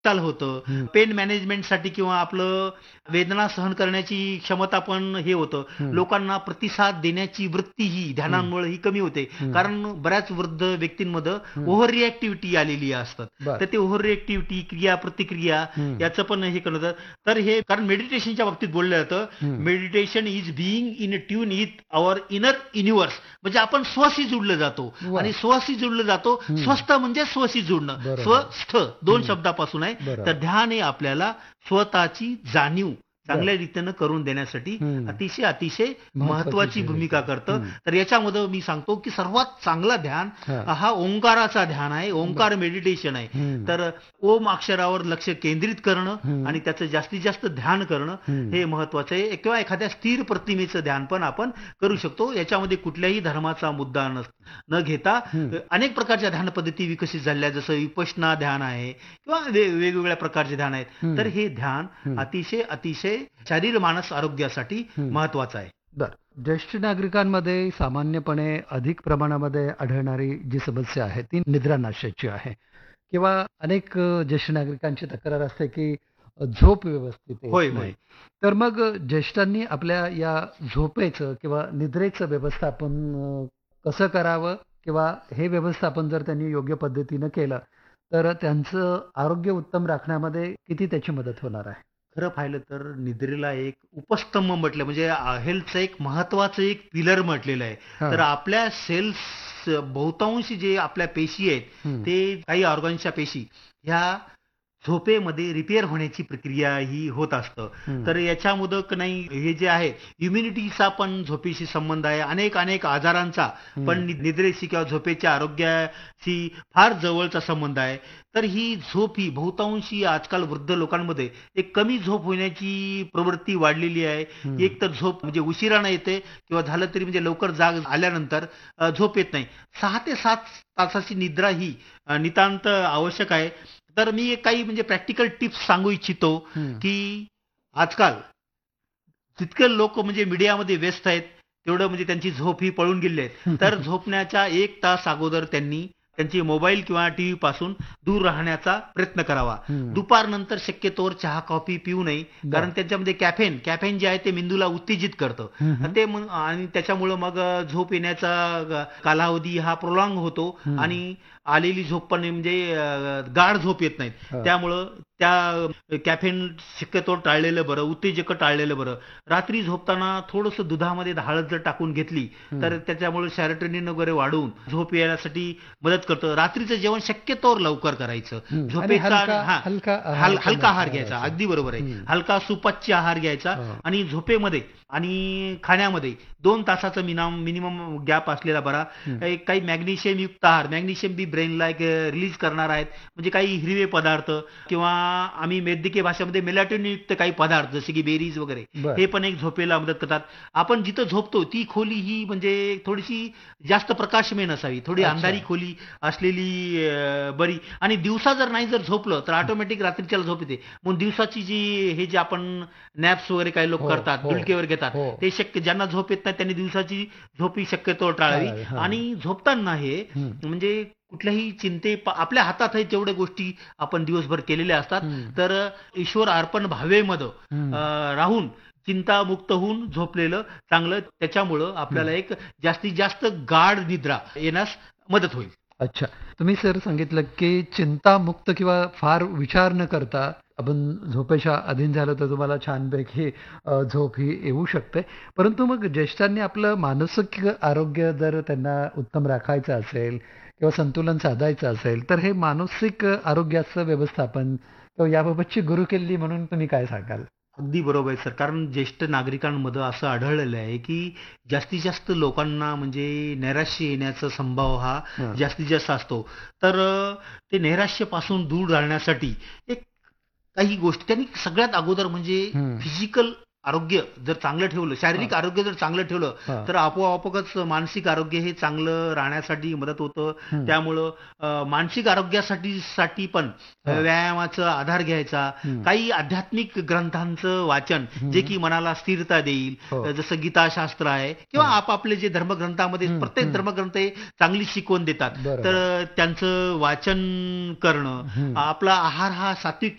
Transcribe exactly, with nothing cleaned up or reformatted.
चाल होतं. हं. पेन मॅनेजमेंटसाठी किंवा आपलं वेदना सहन करण्याची क्षमता पण हे होतं. हं. लोकांना प्रतिसाद देण्याची वृत्ती ही हं. ध्यानांमुळे ही कमी होते. हं. कारण बऱ्याच वृद्ध व्यक्तींमध्ये हं. ओव्हर रिएक्टिव्हिटी आलेली असतात. बरं. तर ते ओव्हर रिएक्टिव्हिटी, क्रिया, प्रतिक्रिया हं. याचं पण हे करतं. तर हे कारण मेडिटेशनच्या बाबतीत बोललं जातं, हं. Meditation is being in tune with our inner universe. म्हणजे आपण स्वशी जुडलं जातो वाह! आणि स्वशी जुडलं जातो. हं. स्वस्थ म्हणजे स्वशी जुडणं. बरोबर. स्वस्थ दोन हं. शब्दापासून आहे. तर बरोबर. ध्यान हे आपल्याला स्वतःची जाणीव बरं. चांगल्या रीतीनं करून देण्यासाठी हं. अतिशय अतिशय महत्वाची महत्वाची भूमिका भूमिका. करतं. हं. तर याच्यामध्ये मी सांगतो की सर्वात चांगलं ध्यान हां. हा ओंकाराचा ध्यान आहे. ओंकार मेडिटेशन आहे. हं. तर ओम अक्षरावर लक्ष केंद्रित करणं हं. आणि त्याचं जास्तीत जास्त ध्यान करणं हं. हे महत्वाचं आहे. किंवा एखाद्या स्थिर प्रतिमेचं ध्यान पण आपण करू शकतो. याच्यामध्ये कुठल्याही धर्माचा मुद्दा न न घेता हं. अनेक प्रकारच्या ध्यान पद्धती विकसित झाल्या, जसं विपश्यना ध्यान आहे किंवा वे- वेगवेगळ्या प्रकारचे ध्यान आहेत. हं. तर हे ध्यान हं. अतिशय अतिशय शरीर मानस आरोग्यासाठी हं. महत्वाचं आहे. बरं. ज्येष्ठ नागरिकांमध्ये सामान्यपणे अधिक प्रमाणामध्ये आढळणारी जी समस्या आहे ती निद्रानाशाची आहे किंवा अनेक अ, ज्येष्ठ नागरिकांची तक्रार असते की अ, झोप व्यवस्थित येत होय होय नाही. तर मग अ, ज्येष्ठांनी आपल्या या झोपेचं किंवा निद्रेचं व्यवस्थापन अ, कसं करावं किंवा हे व्यवस्थापन जर त्यांनी योग्य पद्धतीनं केलं तर त्यांचं आरोग्य उत्तम राखण्यामध्ये किती त्याची मदत होणार आहे? खरं पाहिलं तर निद्रेला एक उपस्तंभ म्हटलं म्हणजे हेल्थचं एक महत्वाचं एक पिलर म्हटलेलं आहे. हां. तर आपल्या सेल्स बहुतांशी जे आपल्या पेशी आहेत, हं. ते काही ऑर्गनच्या पेशी ह्या झोपेमध्ये रिपेअर होण्याची प्रक्रिया ही होत असतं. हं. तर याच्यामध्ये क नाही हे जे आहे इम्युनिटीचा पण झोपेशी संबंध आहे. अनेक अनेक आजारांचा हं. पण नि- निद्रेशी किंवा झोपेच्या आरोग्याशी फार जवळचा संबंध आहे. तर ही झोप ही बहुतांशी आजकाल वृद्ध लोकांमध्ये एक कमी झोप होण्याची प्रवृत्ती वाढलेली आहे. हं. एक तर झोप म्हणजे उशिरानं येते किंवा झालं तरी म्हणजे लवकर जाग आल्यानंतर अ, झोप येत नाही. सहा ते सात तासाची निद्रा ही अ, नितांत आवश्यक आहे. तर मी एक काही म्हणजे प्रॅक्टिकल टिप्स सांगू इच्छितो हं. की आजकाल जितके लोक म्हणजे मीडियामध्ये व्यस्त आहेत, तेवढं म्हणजे त्यांची झोप ही पळून गेली आहे. तर झोपण्याच्या एक तास अगोदर त्यांनी त्यांची मोबाईल किंवा टीव्ही पासून दूर राहण्याचा प्रयत्न करावा. हं. दुपारनंतर शक्यतोवर चहा कॉफी पिऊ नये, बरं. कारण त्याच्यामध्ये कॅफेन कॅफेन जे आहे ते मेंदूला उत्तेजित करतं. हं, हं. ते मग आणि त्याच्यामुळं मग अ, झोप येण्याचा ग- कालावधी हा प्रोलॉंग होतो हं. आणि आलेली झोप पण म्हणजे अ, गाढ झोप येत नाहीत. हां. त्यामुळं त्या कॅफेन शक्यतो टाळलेलं बरं, उत्तेजक टाळलेलं बरं. रात्री झोपताना थोडंसं दुधामध्ये हळद जर टाकून घेतली हं. तर त्याच्यामुळे सेरोटोनिन वगैरे वाढून झोप येण्यासाठी मदत करतं. रात्रीचं जेवण शक्यतोवर लवकर करायचं. हं. आणि झोपेचा हलका हा हलका आहार हल पण हलका आहार घ्यायचा. घ्यायचा. अगदी बरोबर आहे. हं. हलका सुपच्य आहार घ्यायचा हां. आणि झोपेमध्ये आणि खाण्यामध्ये दोन तासाचा मिनिमम मिनिमम गॅप असलेला बरा. हं. काही काही मॅग्नेशियम युक्त आहार, मॅग्नेशियम बी ब्रेनला एक रिलीज करणार आहेत. म्हणजे काही हिरवे पदार्थ किंवा आम्ही वैद्यकीय भाषेमध्ये मेलाटोनिन युक्त काही पदार्थ जसे की बेरीज वगैरे बरं. हे पण एक झोपेला मदत करतात. आपण जिथं झोपतो ती खोली ही म्हणजे थोडीशी जास्त प्रकाशमय नसावी, थोडी अच्छा. अंधारी खोली असलेली अ, बरी. आणि दिवसा जर नाही जर झोपलं तर ऑटोमॅटिक रात्रीच्याला झोप येते. मग दिवसाची जी हे जे आपण नॅप्स वगैरे काही लोक हो, करतात, हो, डुलके वगैरे घेतात, हो. ते शक्य ज्यांना झोप येत नाही त्यांनी दिवसाची झोप ही शक्यतो टाळावी. टाळावी, हां. आणि झोपताना हे हं. म्हणजे कुठल्याही चिंते आपल्या हातात आहे तेवढ्या गोष्टी आपण दिवसभर केलेल्या असतात. हं. तर ईश्वर अर्पण भावेमध्ये हं. अ, राहून चिंतामुक्त होऊन झोपलेलं चांगलं. त्याच्यामुळं आपल्याला हं. एक जास्तीत जास्त गाढ निद्रा येण्यास मदत होईल. अच्छा. तुम्ही सर सांगितलं की चिंतामुक्त किंवा फार विचार न करता आपण झोपेच्या अधीन झालो तर तुम्हाला छानपैकी अ, झोप ही येऊ शकते. परंतु मग ज्येष्ठांनी आपलं मानसिक आरोग्य जर त्यांना उत्तम राखायचं असेल किंवा संतुलन साधायचं असेल, तर हे मानसिक आरोग्याचं व्यवस्थापन किंवा याबाबतची गुरुकिल्ली म्हणून तुम्ही काय सांगाल? अगदी बरोबर आहे सर. कारण ज्येष्ठ नागरिकांमध्ये असं आढळलेलं आहे की जास्तीत जास्त लोकांना म्हणजे नैराश्य येण्याचा संभव हा हां. जास्तीत जास्त असतो. तर अ, ते नैराश्यापासून दूर राहण्यासाठी एक काही गोष्टी त्यांनी सगळ्यात अगोदर म्हणजे हं. फिजिकल आरोग्य जर चांगलं ठेवलं, शारीरिक हा आरोग्य जर चांगलं ठेवलं, हा तर आपोआपच मानसिक आरोग्य हे चांगलं राहण्यासाठी मदत होतं. हम्म, त्यामुळं अ, मानसिक आरोग्यासाठी साठी पण अ, हा व्यायामाचा आधार घ्यायचा. हम्म, काही आध्यात्मिक ग्रंथांचं वाचन जे हम्म, की मनाला स्थिरता देईल. हो अ, जसं गीताशास्त्र आहे किंवा हा आपापले जे धर्मग्रंथामध्ये हम्म, प्रत्येक हम्म, धर्मग्रंथ हे चांगली शिकवण देतात. तर बरोबर अ, त्यांचं वाचन करणं, हम्म. आपला आहार हा सात्विक